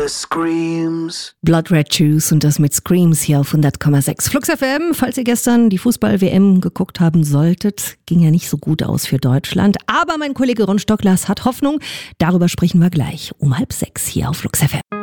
Screams. Blood Red Shoes und das mit Screams hier auf 100,6 Flux FM. Falls ihr gestern die Fußball-WM geguckt haben solltet, ging ja nicht so gut aus für Deutschland. Aber mein Kollege Ron Stocklas hat Hoffnung. Darüber sprechen wir gleich um 5:30 hier auf Flux FM.